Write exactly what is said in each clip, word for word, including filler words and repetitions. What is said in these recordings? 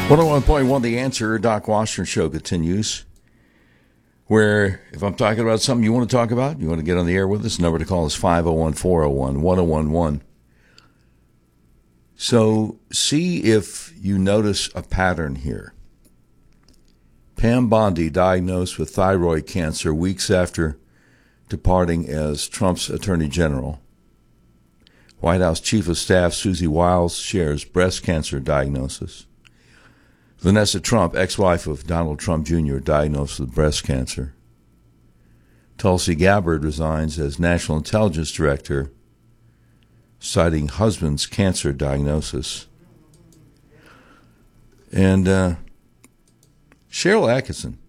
one oh one point one The Answer, Doc Washington Show continues. Where, if I'm talking about something you want to talk about, you want to get on the air with us, the number to call is five oh one, four oh one, one oh one one. So, see if you notice a pattern here. Pam Bondi diagnosed with thyroid cancer weeks after departing as Trump's Attorney General. White House Chief of Staff Susie Wiles shares breast cancer diagnosis. Vanessa Trump, ex-wife of Donald Trump Junior, diagnosed with breast cancer. Tulsi Gabbard resigns as National Intelligence Director, citing husband's cancer diagnosis. And uh, Cheryl Atkinson,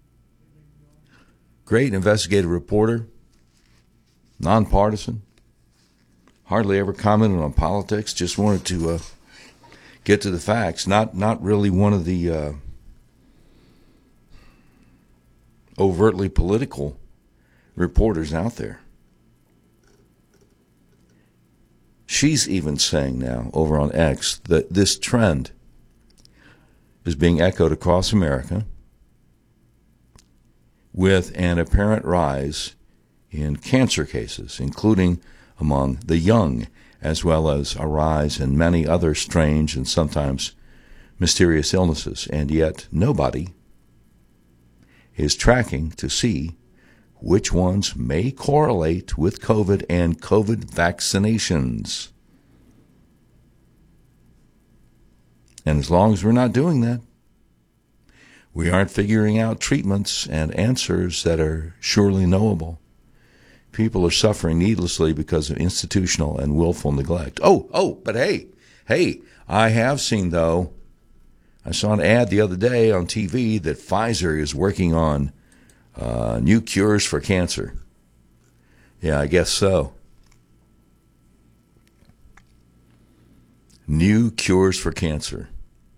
great investigative reporter, nonpartisan, hardly ever commented on politics, just wanted to uh, get to the facts. Not not really one of the uh, overtly political reporters out there. She's even saying now over on X that this trend is being echoed across America with an apparent rise in cancer cases, including among the young, as well as a rise in many other strange and sometimes mysterious illnesses. And yet nobody is tracking to see which ones may correlate with COVID and COVID vaccinations. And as long as we're not doing that, we aren't figuring out treatments and answers that are surely knowable. People are suffering needlessly because of institutional and willful neglect. Oh, oh, but hey, hey, I have seen, though, I saw an ad the other day on T V that Pfizer is working on uh, new cures for cancer. Yeah, I guess so. New cures for cancer.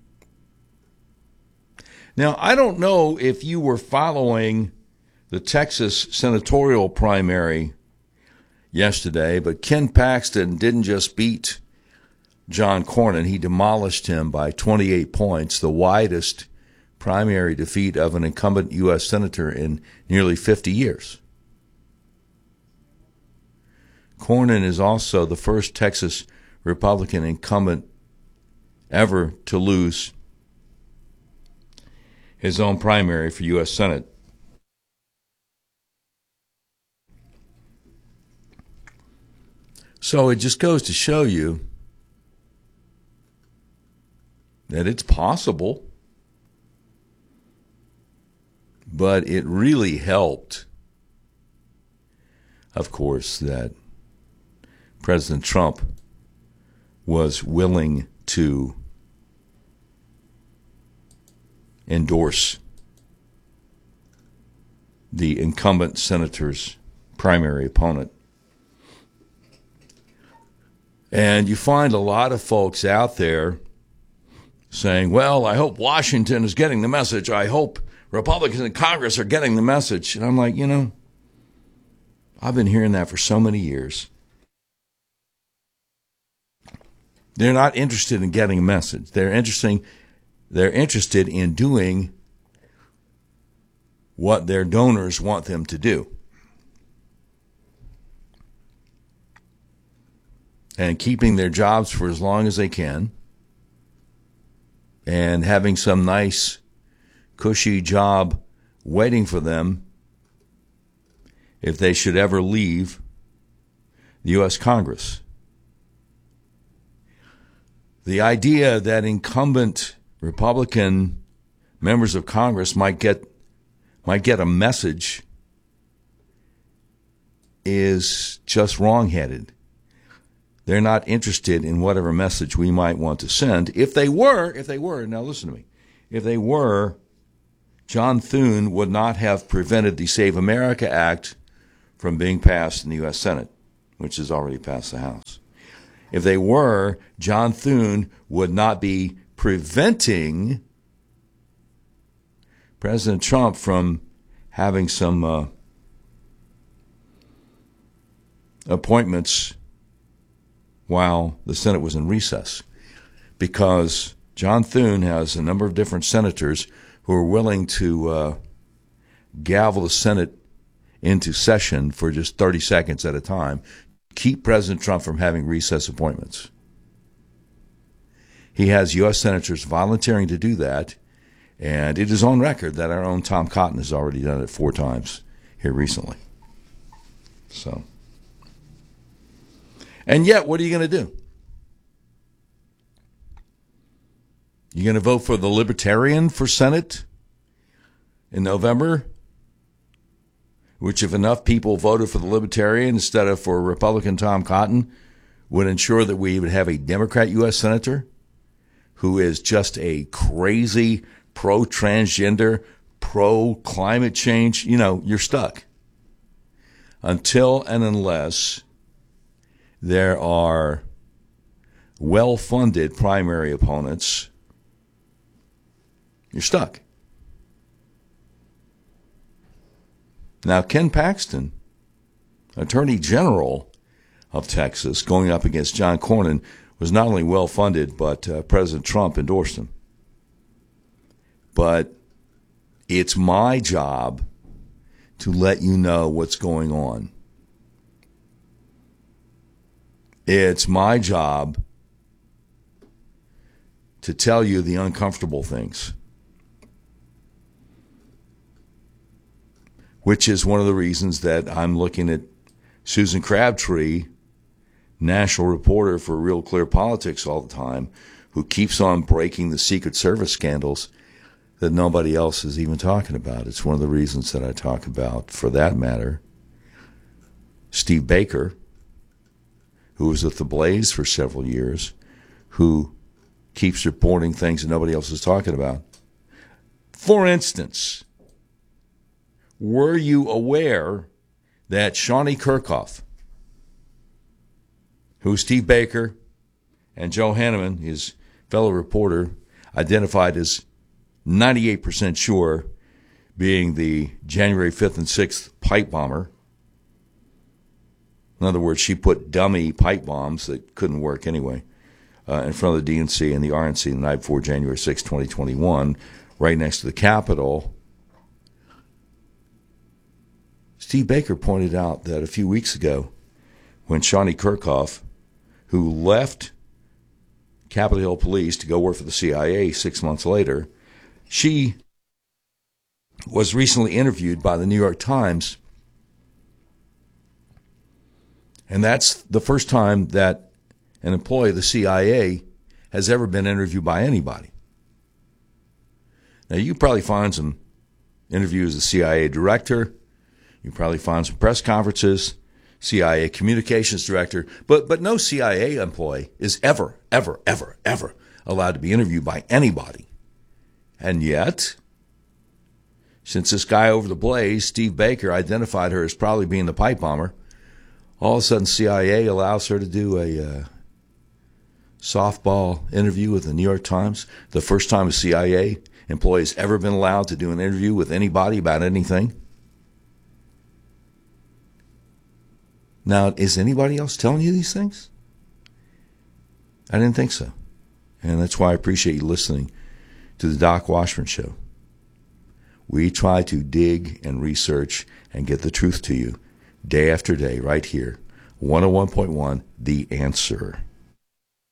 Now, I don't know if you were following the Texas senatorial primary yesterday, but Ken Paxton didn't just beat John Cornyn. He demolished him by twenty-eight points, the widest primary defeat of an incumbent U S senator in nearly fifty years. Cornyn is also the first Texas Republican incumbent ever to lose his own primary for U S Senate. So it just goes to show you that it's possible, but it really helped, of course, that President Trump was willing to endorse the incumbent senator's primary opponent. And you find a lot of folks out there saying, well, I hope Washington is getting the message. I hope Republicans in Congress are getting the message. And I'm like, you know, I've been hearing that for so many years. They're not interested in getting a message. They're interesting. They're interested in doing what their donors want them to do. And keeping their jobs for as long as they can, and having some nice, cushy job waiting for them if they should ever leave the U S Congress. The idea that incumbent Republican members of Congress might get might get a message is just wrong-headed. They're not interested in whatever message we might want to send. If they were, if they were, now listen to me, if they were, John Thune would not have prevented the Save America Act from being passed in the U S Senate, which has already passed the House. If they were, John Thune would not be preventing President Trump from having some uh, appointments while the Senate was in recess, because John Thune has a number of different senators who are willing to uh, gavel the Senate into session for just thirty seconds at a time, keep President Trump from having recess appointments. He has U S senators volunteering to do that, and it is on record that our own Tom Cotton has already done it four times here recently. So, and yet, what are you going to do? You going to vote for the Libertarian for Senate in November? Which, if enough people voted for the Libertarian instead of for Republican Tom Cotton, would ensure that we would have a Democrat U S senator who is just a crazy pro-transgender, pro-climate change. You know, you're stuck. Until and unless there are well-funded primary opponents, you're stuck. Now, Ken Paxton, Attorney General of Texas, going up against John Cornyn, was not only well-funded, but uh, President Trump endorsed him. But it's my job to let you know what's going on. It's my job to tell you the uncomfortable things, which is one of the reasons that I'm looking at Susan Crabtree, national reporter for Real Clear Politics all the time, who keeps on breaking the Secret Service scandals that nobody else is even talking about. It's one of the reasons that I talk about, for that matter, Steve Baker, who was with the Blaze for several years, who keeps reporting things that nobody else is talking about. For instance, were you aware that Shawnee Kirkhoff, who Steve Baker and Joe Hanneman, his fellow reporter, identified as ninety-eight percent sure being the January fifth and sixth pipe bomber? In other words, she put dummy pipe bombs that couldn't work anyway uh, in front of the D N C and the R N C the night before January sixth, twenty twenty-one, right next to the Capitol. Steve Baker pointed out that a few weeks ago, when Shawnee Kirkhoff, who left Capitol Hill Police to go work for the C I A six months later, she was recently interviewed by the New York Times. And that's the first time that an employee of the C I A has ever been interviewed by anybody. Now, you probably find some interviews with the C I A director. You probably find some press conferences, C I A communications director, but but no C I A employee is ever, ever, ever, ever allowed to be interviewed by anybody. And yet, since this guy over the Blaze, Steve Baker, identified her as probably being the pipe bomber, all of a sudden C I A allows her to do a uh, softball interview with the New York Times. The first time a C I A employee has ever been allowed to do an interview with anybody about anything. Now, is anybody else telling you these things? I didn't think so. And that's why I appreciate you listening to the Doc Washburn Show. We try to dig and research and get the truth to you day after day right here. one oh one point one, The Answer.